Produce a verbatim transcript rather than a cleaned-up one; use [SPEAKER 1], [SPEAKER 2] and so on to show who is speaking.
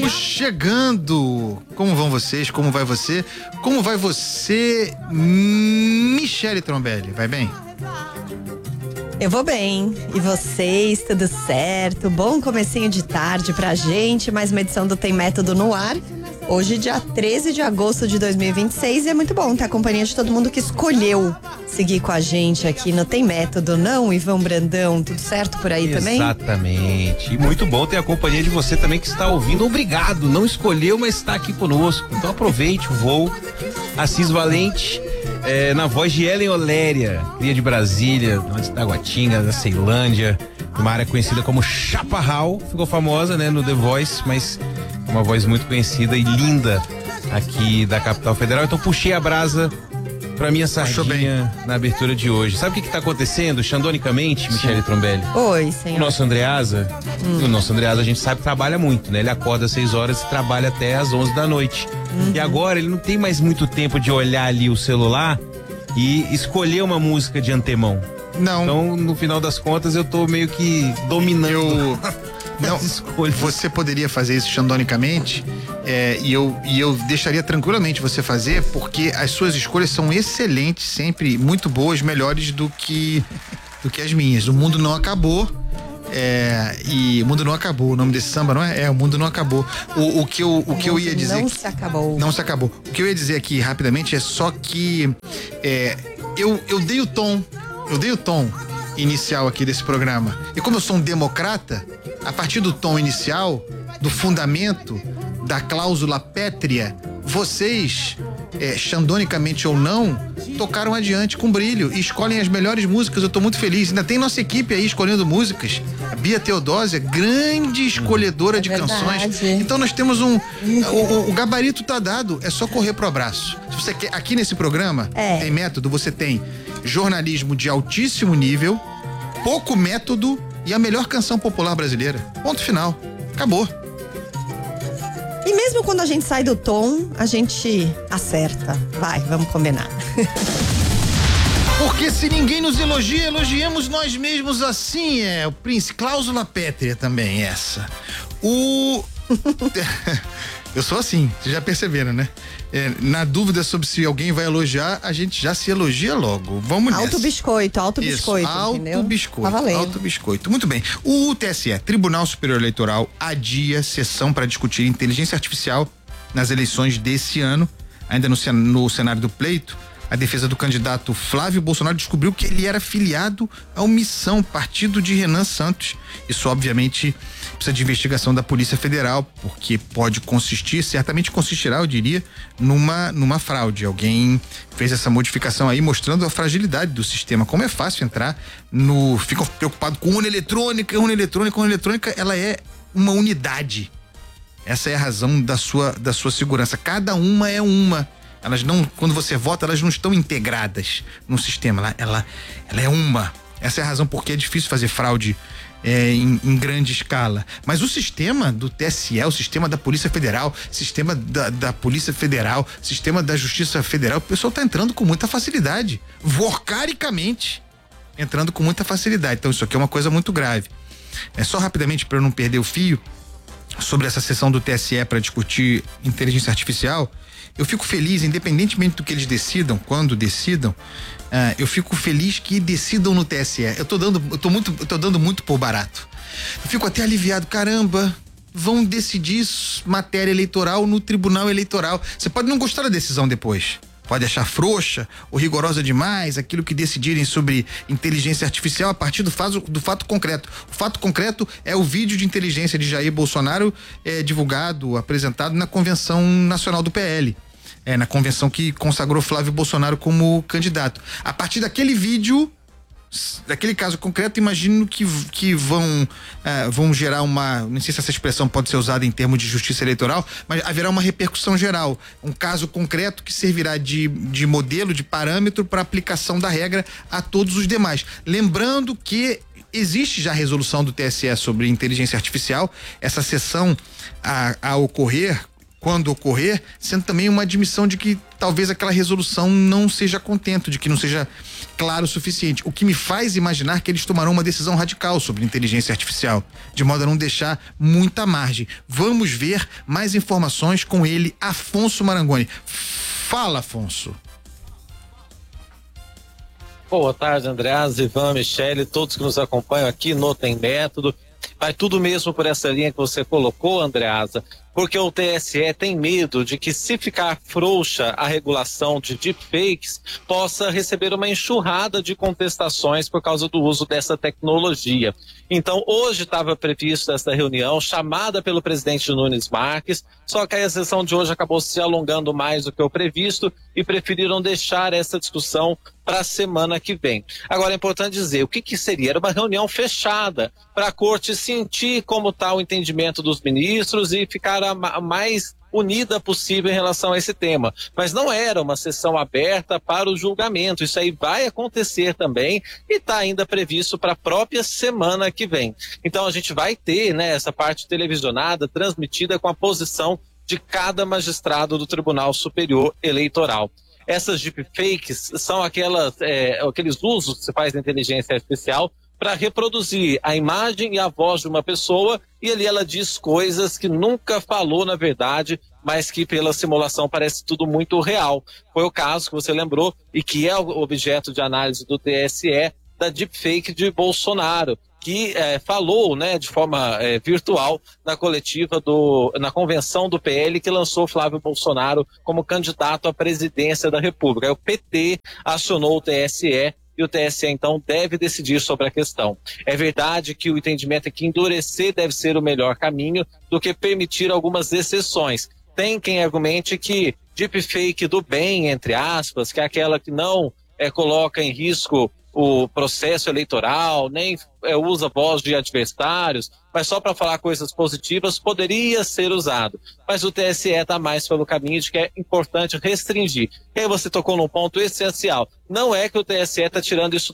[SPEAKER 1] Estamos chegando. Como vão vocês? Como vai você? Como vai você, Michele Trombelli? Vai bem?
[SPEAKER 2] Eu vou bem. E vocês, tudo certo? Bom comecinho de tarde pra gente. Mais uma edição do Tem Método no ar. Hoje, dia treze de agosto de dois mil e vinte e seis. E é muito bom ter a companhia de todo mundo que escolheu seguir com a gente aqui no Tem Método. Não, Ivan Brandão? Tudo certo por aí também?
[SPEAKER 3] Exatamente. E muito bom ter a companhia de você também que está ouvindo. Obrigado. Não escolheu, mas está aqui conosco. Então aproveite o voo. Assis Valente. É, na voz de Ellen Oléria, cria de Brasília, da Guatinga, da Ceilândia, uma área conhecida como Chaparral, ficou famosa, né, no The Voice, mas uma voz muito conhecida e linda aqui da capital federal. Então puxei a brasa pra minha sardinha na abertura de hoje. Sabe o que que tá acontecendo, xandonicamente, Michele Trombelli?
[SPEAKER 2] Oi, senhor.
[SPEAKER 3] O nosso Andreasa, hum. o nosso Andreasa a gente sabe que trabalha muito, né? Ele acorda às seis horas e trabalha até às onze da noite. Uhum. E agora ele não tem mais muito tempo de olhar ali o celular e escolher uma música de antemão.
[SPEAKER 1] Não.
[SPEAKER 3] Então, no final das contas, eu tô meio que dominando.
[SPEAKER 1] Eu... Não, você poderia fazer isso xandonicamente, é, e, eu, e eu deixaria tranquilamente você fazer, porque as suas escolhas são excelentes, sempre muito boas, melhores do que, do que as minhas. O mundo não acabou. É, e o mundo não acabou, o nome desse samba, não é? É, o mundo não acabou. O, o que eu, o, o que eu ia dizer.
[SPEAKER 2] Não se acabou.
[SPEAKER 1] Não se acabou. O que eu ia dizer aqui rapidamente é só que é, eu, eu dei o tom, eu dei o tom inicial aqui desse programa. E como eu sou um democrata, a partir do tom inicial, do fundamento, da cláusula pétrea, vocês, é, xandonicamente ou não, tocaram adiante com brilho e escolhem as melhores músicas. Eu tô muito feliz. Ainda tem nossa equipe aí escolhendo músicas. A Bia Teodósia, grande escolhedora é de verdade. Canções. Então nós temos um. o, o gabarito tá dado, é só correr pro abraço. Se você quer, aqui nesse programa, é. Tem método, você tem jornalismo de altíssimo nível, pouco método e a melhor canção popular brasileira. Ponto final. Acabou.
[SPEAKER 2] E mesmo quando a gente sai do tom, a gente acerta. Vai, vamos combinar.
[SPEAKER 1] Porque se ninguém nos elogia, elogiemos nós mesmos, assim é. O Príncipe, cláusula pétrea também, essa. O... Eu sou assim, vocês já perceberam, né? É, na dúvida sobre se alguém vai elogiar, a gente já se elogia logo. Vamos nessa.
[SPEAKER 2] Alto biscoito, alto
[SPEAKER 1] Isso,
[SPEAKER 2] biscoito,
[SPEAKER 1] alto
[SPEAKER 2] entendeu?
[SPEAKER 1] biscoito,
[SPEAKER 2] tá valendo.
[SPEAKER 1] alto biscoito. Muito bem. O T S E, Tribunal Superior Eleitoral, adia sessão para discutir inteligência artificial nas eleições desse ano. Ainda no, no cenário do pleito, a defesa do candidato Flávio Bolsonaro descobriu que ele era filiado ao Missão, partido de Renan Santos. Isso, obviamente, precisa de investigação da Polícia Federal, porque pode consistir, certamente consistirá, eu diria, numa, numa fraude. Alguém fez essa modificação aí, mostrando a fragilidade do sistema. Como é fácil entrar no... Ficam preocupados com urna eletrônica, urna eletrônica, urna eletrônica, ela é uma unidade. Essa é a razão da sua, da sua segurança. Cada uma é uma. Elas não, quando você vota, elas não estão integradas no sistema. Ela, ela, ela é uma. Essa é a razão porque é difícil fazer fraude é, em, em grande escala. Mas o sistema do T S E, o sistema da Polícia Federal, sistema da, da Polícia Federal, sistema da Justiça Federal, o pessoal está entrando com muita facilidade. Vorcaricamente. Entrando com muita facilidade. Então isso aqui é uma coisa muito grave. É só rapidamente para eu não perder o fio sobre essa sessão do T S E para discutir inteligência artificial. Eu fico feliz, independentemente do que eles decidam, quando decidam, uh, eu fico feliz que decidam no T S E. Eu tô dando, eu tô muito, eu tô dando muito por barato. Eu fico até aliviado, caramba, vão decidir matéria eleitoral no Tribunal Eleitoral. Você pode não gostar da decisão depois. Pode achar frouxa ou rigorosa demais aquilo que decidirem sobre inteligência artificial a partir do, fato, do fato concreto. O fato concreto é o vídeo de inteligência de Jair Bolsonaro é, divulgado, apresentado na Convenção Nacional do P L. É, na convenção que consagrou Flávio Bolsonaro como candidato. A partir daquele vídeo, daquele caso concreto, imagino que, que vão, uh, vão gerar uma, não sei se essa expressão pode ser usada em termos de justiça eleitoral, mas haverá uma repercussão geral. Um caso concreto que servirá de, de modelo, de parâmetro para aplicação da regra a todos os demais. Lembrando que existe já a resolução do T S E sobre inteligência artificial, essa sessão a, a ocorrer, quando ocorrer, sendo também uma admissão de que talvez aquela resolução não seja contento, de que não seja claro o suficiente, o que me faz imaginar que eles tomarão uma decisão radical sobre inteligência artificial, de modo a não deixar muita margem. Vamos ver mais informações com ele, Afonso Marangoni. Fala, Afonso.
[SPEAKER 4] Boa tarde, Andreas, Ivan, Michele, todos que nos acompanham aqui no Tem Método. Vai tudo mesmo por essa linha que você colocou, Andreasa, porque o T S E tem medo de que, se ficar frouxa a regulação de deepfakes, possa receber uma enxurrada de contestações por causa do uso dessa tecnologia. Então, hoje estava prevista essa reunião, chamada pelo presidente Nunes Marques, só que a sessão de hoje acabou se alongando mais do que o previsto e preferiram deixar essa discussão para a semana que vem. Agora, é importante dizer, o que, que seria? Era uma reunião fechada para a corte sentir como está o entendimento dos ministros e ficar a mais unida possível em relação a esse tema. Mas não era uma sessão aberta para o julgamento. Isso aí vai acontecer também e está ainda previsto para a própria semana que vem. Então a gente vai ter, né, essa parte televisionada, transmitida com a posição de cada magistrado do Tribunal Superior Eleitoral. Essas deepfakes são aquelas, é, aqueles usos que se faz da inteligência artificial para reproduzir a imagem e a voz de uma pessoa, e ali ela diz coisas que nunca falou na verdade, mas que pela simulação parece tudo muito real. Foi o caso que você lembrou e que é o objeto de análise do T S E, da deepfake de Bolsonaro, que é, falou, né, de forma é, virtual na coletiva, do, na convenção do P L, que lançou Flávio Bolsonaro como candidato à presidência da República. Aí o P T acionou o T S E e o T S E então deve decidir sobre a questão. É verdade que o entendimento é que endurecer deve ser o melhor caminho do que permitir algumas exceções. Tem quem argumente que deepfake do bem, entre aspas, que é aquela que não é, coloca em risco o processo eleitoral, nem é, usa voz de adversários, mas só para falar coisas positivas, poderia ser usado. Mas o T S E está mais pelo caminho de que é importante restringir. E aí você tocou num ponto essencial. Não é que o T S E está tirando isso